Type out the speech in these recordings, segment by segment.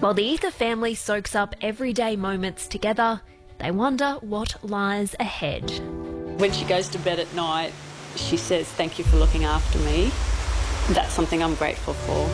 While the Ether family soaks up everyday moments together, they wonder what lies ahead. When she goes to bed at night, she says, "Thank you for looking after me." That's something I'm grateful for.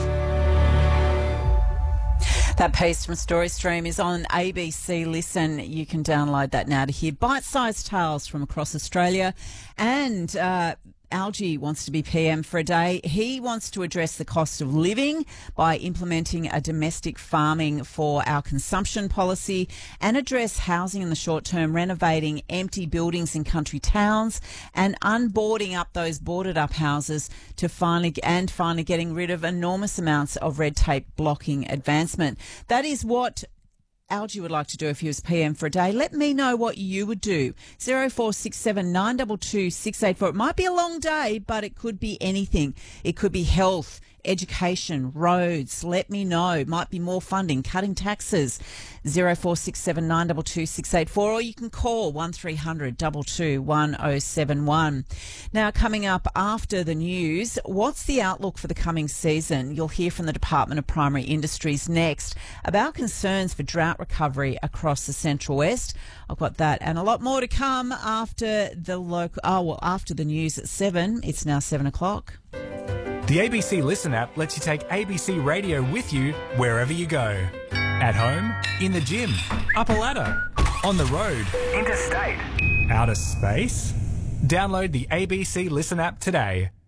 That piece from StoryStream is on ABC Listen. You can download that now to hear bite-sized tales from across Australia. And Algie wants to be PM for a day. He wants to address the cost of living by implementing a domestic farming for our consumption policy and address housing in the short term, renovating empty buildings in country towns and unboarding up those boarded up houses to finally getting rid of enormous amounts of red tape blocking advancement. That is what Algie would like to do if he was PM for a day. Let me know what you would do. 0467 922 684. It might be a long day, but it could be anything. It could be health, education, roads. Let me know. Might be more funding, cutting taxes. 0467 922 684, or you can call 1300 22 1071. Now, coming up after the news, what's the outlook for the coming season? You'll hear from the Department of Primary Industries next about concerns for drought recovery across the Central West. I've got that and a lot more to come after after the news at 7. It's now 7 o'clock. The ABC Listen app lets you take ABC Radio with you wherever you go. At home, in the gym, up a ladder, on the road, interstate, outer space. Download the ABC Listen app today.